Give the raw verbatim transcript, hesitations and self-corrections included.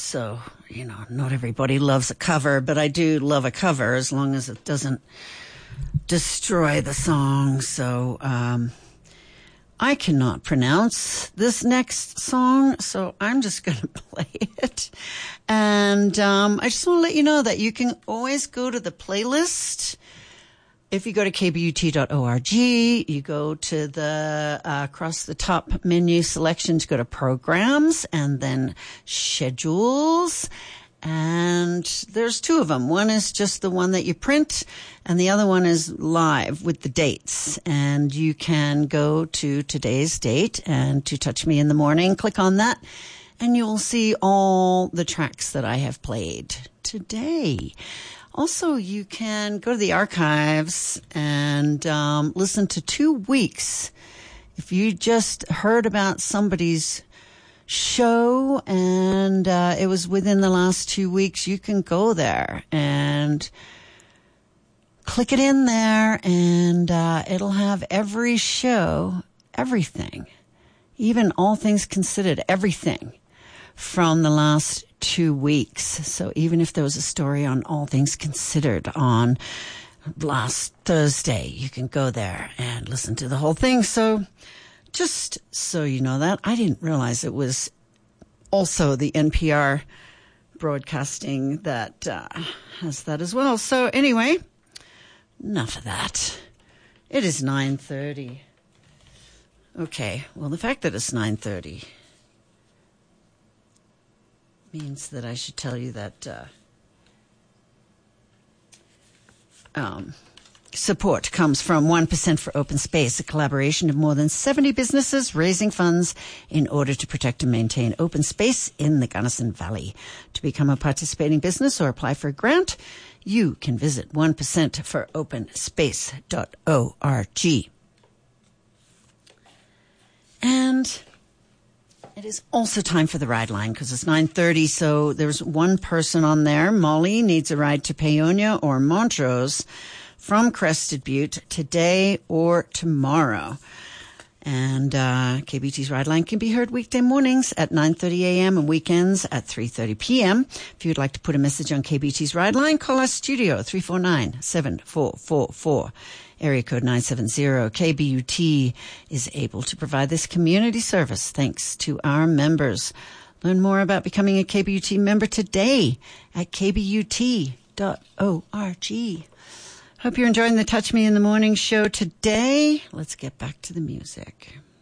So, you know, not everybody loves a cover, but I do love a cover as long as it doesn't destroy the song. So, um, I cannot pronounce this next song, so I'm just going to play it. And um, I just want to let you know that you can always go to the playlist. If you go to k b u t dot org, you go to the uh, across the top menu selection to go to programs and then schedules. And there's two of them. One is just the one that you print, and the other one is live with the dates. And you can go to today's date and to Touch Me in the Morning, click on that, and you will see all the tracks that I have played today. Also, you can go to the archives and um, listen to two weeks. If you just heard about somebody's show and uh, it was within the last two weeks, you can go there and click it in there, and uh, it'll have every show, everything, even All Things Considered, everything from the last two weeks. So even if there was a story on All Things Considered on last Thursday, you can go there and listen to the whole thing. So just so you know that, I didn't realize it was also the N P R broadcasting that uh, has that as well. So anyway, enough of that. It is nine thirty. Okay, well, the fact that it's nine thirty means that I should tell you that uh, um, support comes from one percent for Open Space, a collaboration of more than seventy businesses raising funds in order to protect and maintain open space in the Gunnison Valley. To become a participating business or apply for a grant, you can visit one percent for open space dot org. And it is also time for the ride line because it's nine thirty, so there's one person on there. Molly needs a ride to Paonia or Montrose from Crested Butte today or tomorrow. And uh, K B T's Ride Line can be heard weekday mornings at nine thirty a.m. and weekends at three thirty p.m. If you'd like to put a message on K B T's Ride Line, call our studio, three four nine, seven four four four. Area code nine seven zero. K B U T is able to provide this community service thanks to our members. Learn more about becoming a K B U T member today at k b u t dot org. Hope you're enjoying the Touch Me in the Morning show today. Let's get back to the music.